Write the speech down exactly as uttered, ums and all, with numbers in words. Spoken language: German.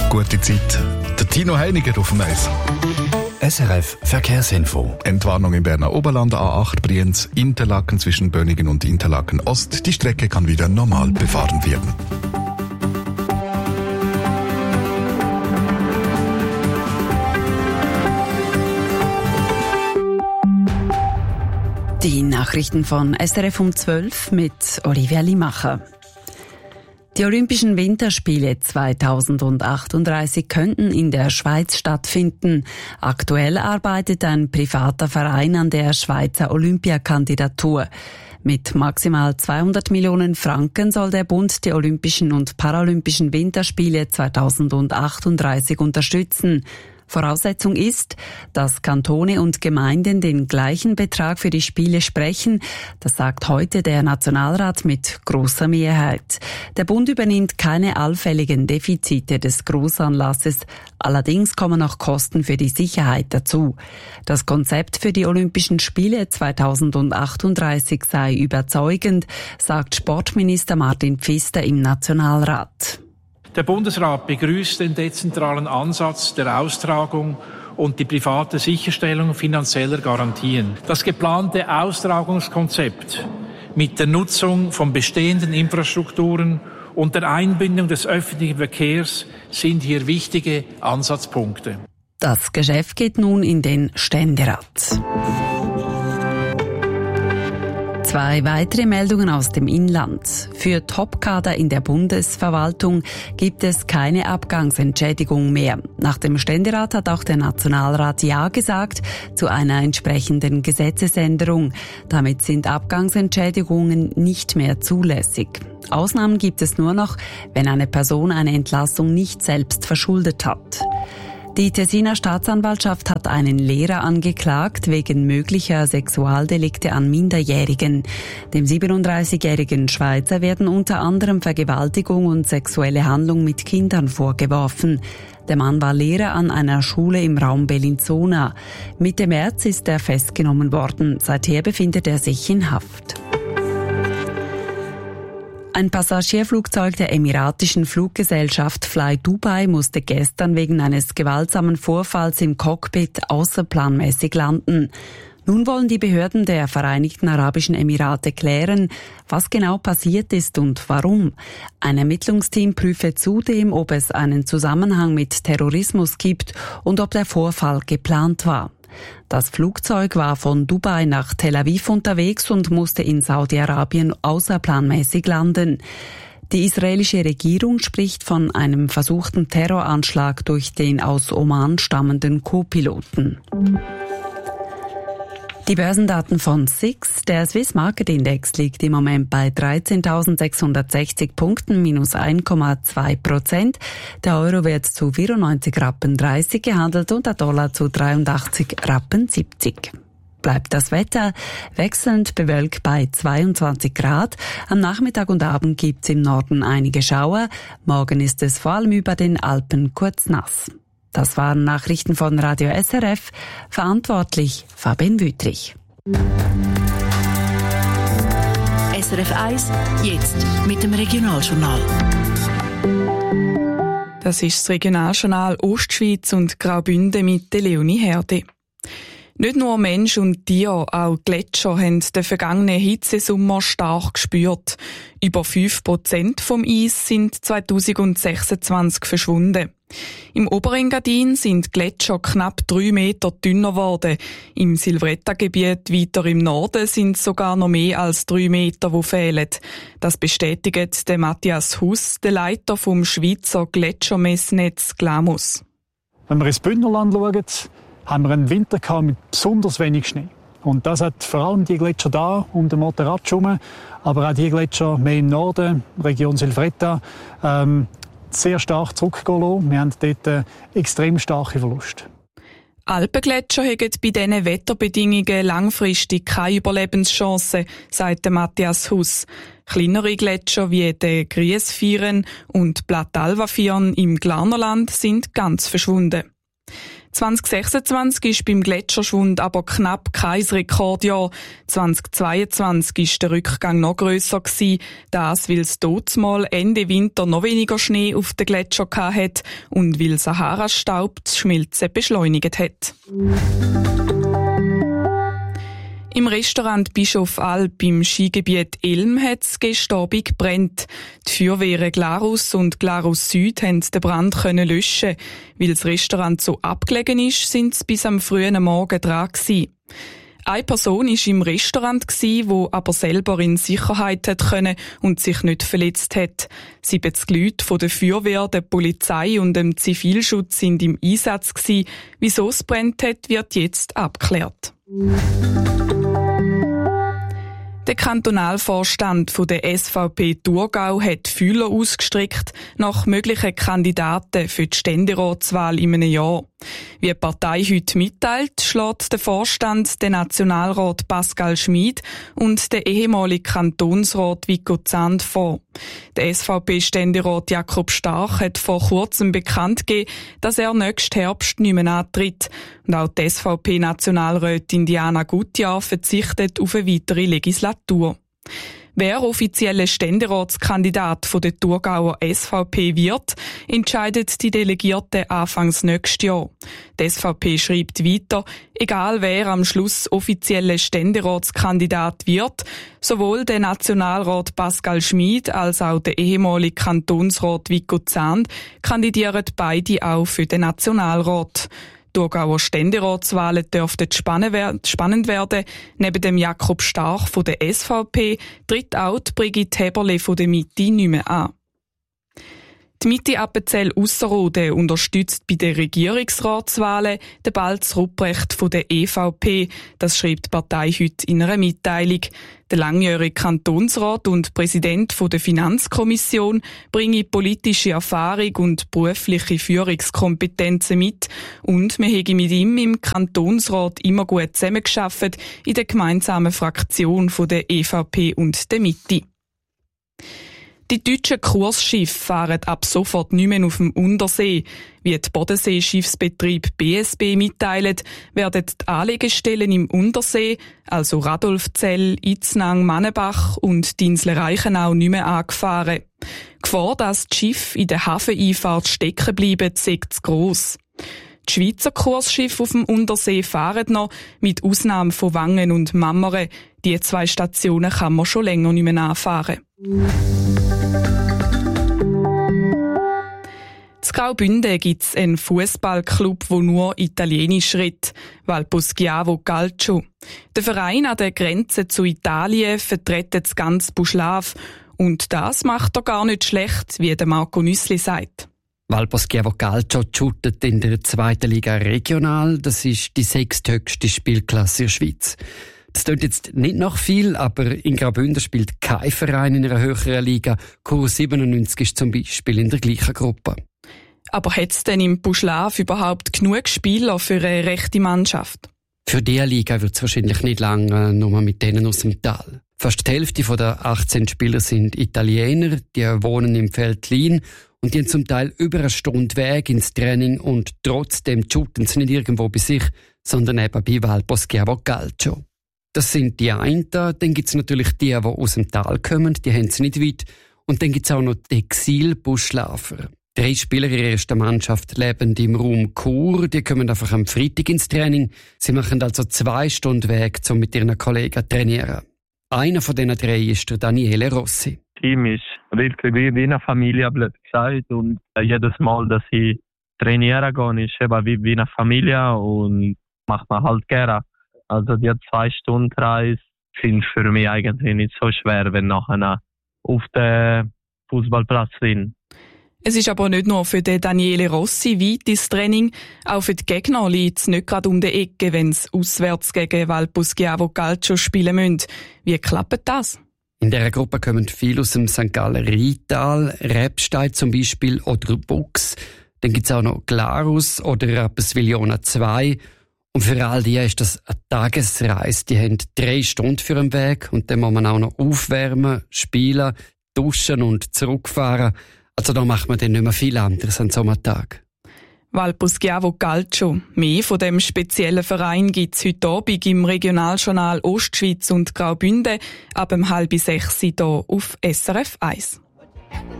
Gute Zeit. Der Tino Heiniger auf dem Eis. S R F Verkehrsinfo. Entwarnung im Berner Oberland, A acht Brienz, Interlaken zwischen Bönigen und Interlaken Ost. Die Strecke kann wieder normal befahren werden. Die Nachrichten von S R F um zwölf mit Olivia Limacher. Die Olympischen Winterspiele zweitausendachtunddreißig könnten in der Schweiz stattfinden. Aktuell arbeitet ein privater Verein an der Schweizer Olympiakandidatur. Mit maximal zweihundert Millionen Franken soll der Bund die Olympischen und Paralympischen Winterspiele zweitausendachtunddreißig unterstützen. Voraussetzung ist, dass Kantone und Gemeinden den gleichen Betrag für die Spiele sprechen. Das sagt heute der Nationalrat mit grosser Mehrheit. Der Bund übernimmt keine allfälligen Defizite des Grossanlasses. Allerdings kommen noch Kosten für die Sicherheit dazu. Das Konzept für die Olympischen Spiele zweitausendachtunddreißig sei überzeugend, sagt Sportminister Martin Pfister im Nationalrat. Der Bundesrat begrüßt den dezentralen Ansatz der Austragung und die private Sicherstellung finanzieller Garantien. Das geplante Austragungskonzept mit der Nutzung von bestehenden Infrastrukturen und der Einbindung des öffentlichen Verkehrs sind hier wichtige Ansatzpunkte. Das Geschäft geht nun in den Ständerat. Zwei weitere Meldungen aus dem Inland. Für Topkader in der Bundesverwaltung gibt es keine Abgangsentschädigung mehr. Nach dem Ständerat hat auch der Nationalrat Ja gesagt zu einer entsprechenden Gesetzesänderung. Damit sind Abgangsentschädigungen nicht mehr zulässig. Ausnahmen gibt es nur noch, wenn eine Person eine Entlassung nicht selbst verschuldet hat. Die Tessiner Staatsanwaltschaft hat einen Lehrer angeklagt wegen möglicher Sexualdelikte an Minderjährigen. Dem siebenunddreißigjährigen Schweizer werden unter anderem Vergewaltigung und sexuelle Handlung mit Kindern vorgeworfen. Der Mann war Lehrer an einer Schule im Raum Bellinzona. Mitte März ist er festgenommen worden. Seither befindet er sich in Haft. Ein Passagierflugzeug der emiratischen Fluggesellschaft Fly Dubai musste gestern wegen eines gewaltsamen Vorfalls im Cockpit außerplanmäßig landen. Nun wollen die Behörden der Vereinigten Arabischen Emirate klären, was genau passiert ist und warum. Ein Ermittlungsteam prüfe zudem, ob es einen Zusammenhang mit Terrorismus gibt und ob der Vorfall geplant war. Das Flugzeug war von Dubai nach Tel Aviv unterwegs und musste in Saudi-Arabien außerplanmäßig landen. Die israelische Regierung spricht von einem versuchten Terroranschlag durch den aus Oman stammenden Co-Piloten. Die Börsendaten von S I X, der Swiss Market Index, liegt im Moment bei dreizehntausendsechshundertsechzig Punkten, minus eins Komma zwei Prozent. Der Euro wird zu vierundneunzig Rappen dreißig gehandelt und der Dollar zu dreiundachtzig Rappen siebzig. Bleibt das Wetter wechselnd bewölkt bei zweiundzwanzig Grad. Am Nachmittag und Abend gibt's im Norden einige Schauer. Morgen ist es vor allem über den Alpen kurz nass. Das waren Nachrichten von Radio S R F. Verantwortlich Fabian Wüttrich. S R F eins, jetzt mit dem Regionaljournal. Das ist das Regionaljournal Ostschweiz und Graubünden mit der Leonie Herde. Nicht nur Mensch und Tier, auch Gletscher haben den vergangenen Hitzesommer stark gespürt. Über fünf Prozent vom Eis sind zweitausendsechsundzwanzig verschwunden. Im Oberengadin sind Gletscher knapp drei Meter dünner geworden. Im Silvretta-Gebiet weiter im Norden sind sogar noch mehr als drei Meter, die fehlen. Das bestätigt der Matthias Huss, der Leiter vom Schweizer Gletschermessnetz Glamus. Wenn wir ins Bündnerland schauen, haben wir einen Winter gehabt mit besonders wenig Schnee. Und das hat vor allem die Gletscher da um den Monteratsch herum, aber auch die Gletscher mehr im Norden, Region Silvretta, ähm, sehr stark zurückgehen lassen. Wir haben dort äh, extrem starke Verluste. Alpengletscher haben bei diesen Wetterbedingungen langfristig keine Überlebenschance, sagt Matthias Huss. Kleinere Gletscher wie der Griesvieren und Plattalvafirn im Glarnerland sind ganz verschwunden. zwanzig sechsundzwanzig war beim Gletscherschwund aber knapp kein Rekordjahr. zwanzig zweiundzwanzig war der Rückgang noch grösser gewesen, das weil es dortmal Ende Winter noch weniger Schnee auf den Gletscher hatte und weil Sahara-Staub das Schmelzen beschleunigt hat. Im Restaurant Bischof Alp im Skigebiet Elm hat es gestern Abend gebrannt. Die Feuerwehren Glarus und Glarus Süd haben den Brand können löschen. Weil das Restaurant so abgelegen ist, sind sie bis am frühen Morgen dran gewesen. Eine Person war im Restaurant, die aber selber in Sicherheit hat können und sich nicht verletzt hat. siebzig Leute von der Feuerwehr, der Polizei und dem Zivilschutz sind im Einsatz gewesen. Wieso es brennt hat, wird jetzt abgeklärt. Der Kantonalvorstand von der S V P Thurgau hat Fühler ausgestreckt nach möglichen Kandidaten für die Ständeratswahl in einem Jahr. Wie die Partei heute mitteilt, schlägt der Vorstand den Nationalrat Pascal Schmid und den ehemaligen Kantonsrat Vico Zand vor. Der S V P-Ständerat Jakob Stark hat vor kurzem bekannt gegeben, dass er nächsten Herbst nicht mehr antritt. Und auch die S V P-Nationalrätin Diana Gutjahr verzichtet auf eine weitere Legislatur. Wer offizieller Ständeratskandidat von der Thurgauer S V P wird, entscheidet die Delegierten anfangs nächstes Jahr. Die S V P schreibt weiter, egal wer am Schluss offizieller Ständeratskandidat wird, sowohl der Nationalrat Pascal Schmid als auch der ehemalige Kantonsrat Vico Zand kandidieren beide auch für den Nationalrat. Thurgauer Ständeratswahlen dürften spannend werden. Neben dem Jakob Stark von der S V P tritt auch die Brigitte Heberle von der Mitte nicht mehr an. Die Mitte Appenzell Ausserrhoden unterstützt bei den Regierungsratswahlen den Balz Rupprecht von der E V P. Das schreibt die Partei heute in einer Mitteilung. Der langjährige Kantonsrat und Präsident von der Finanzkommission bringe politische Erfahrung und berufliche Führungskompetenzen mit und man hätte mit ihm im Kantonsrat immer gut zusammengearbeitet in der gemeinsamen Fraktion von der E V P und der Mitte. Die deutschen Kursschiffe fahren ab sofort nicht mehr auf dem Untersee. Wie die Bodenseeschiffsbetrieb B S B mitteilt, werden die Anlegestellen im Untersee, also Radolfzell, Itznang, Mannebach und Dinsle-Reichenau nicht mehr angefahren. Die Gefahr, dass die Schiffe in der Hafeneinfahrt stecken bleiben, ist zu gross. Die Schweizer Kursschiffe auf dem Untersee fahren noch, mit Ausnahme von Wangen und Mammere. Die zwei Stationen kann man schon länger nicht mehr anfahren. In Graubünden gibt es einen Fußballclub, der nur Italienisch redet, Valpo Schiavo Calcio. Der Verein an der Grenze zu Italien vertritt das ganze Buschlav. Und das macht er gar nicht schlecht, wie der Marco Nüssli sagt. Valpo Schiavo Calcio shootet in der zweiten Liga regional. Das ist die sechsthöchste Spielklasse in der Schweiz. Das klingt jetzt nicht nach viel, aber in Graubünden spielt kein Verein in einer höheren Liga. Chur siebenundneunzig ist zum Beispiel in der gleichen Gruppe. Aber hat es denn im Buschlav überhaupt genug Spieler für eine rechte Mannschaft? Für diese Liga wird es wahrscheinlich nicht lange, nur mit denen aus dem Tal. Fast die Hälfte der achtzehn Spieler sind Italiener, die wohnen im Veltlin und die haben zum Teil über eine Stunde Weg ins Training und trotzdem shooten sie nicht irgendwo bei sich, sondern eben bei Valpo Schiavo Calcio. Das sind die einen, dann gibt es natürlich die, die aus dem Tal kommen, die haben es nicht weit. Und dann gibt es auch noch die Exil-Buschlafer. Drei Spieler ihrer ersten Mannschaft leben im Raum Chur, die kommen einfach am Freitag ins Training. Sie machen also zwei Stunden Weg, um mit ihren Kollegen zu trainieren. Einer von diesen drei ist der Daniele Rossi. Das Team ist wirklich wie eine Familie, blöd gesagt. Und jedes Mal, dass ich trainieren gehe, ist eben wie, wie eine Familie und macht man halt gerne. Also die zwei Stunden Reise sind für mich eigentlich nicht so schwer, wenn nachher auf dem Fußballplatz sind. Es ist aber nicht nur für den Daniele Rossi weit ins Training, auch für die Gegner liegt es nicht gerade um die Ecke, wenn sie auswärts gegen Valpo Schiavo Calcio spielen müssen. Wie klappt das? In dieser Gruppe kommen viele aus dem Sankt Galler Rheintal, Rebstein zum Beispiel oder Bux. Dann gibt es auch noch Glarus oder Rapperswil-Jona zwei. Und für all die ist das eine Tagesreise. Die haben drei Stunden für den Weg und dann muss man auch noch aufwärmen, spielen, duschen und zurückfahren. Also da macht man dann nicht mehr viel anderes an so einem Tag. Valpo Calcio. Mehr von dem speziellen Verein gibt's heute Abend im Regionaljournal Ostschweiz und Graubünden ab um halb sechs hier auf S R F eins.